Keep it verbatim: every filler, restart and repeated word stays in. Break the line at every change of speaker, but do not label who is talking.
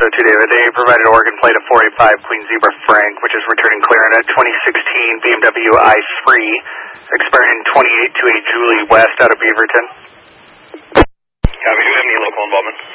oh two David. They provided Oregon plate of four eight five Queen Zebra Frank, which is returning clear in a twenty sixteen B M W i three, expiring twenty-eight to a Julie West out of Beaverton.
Copy, do you have any local involvement?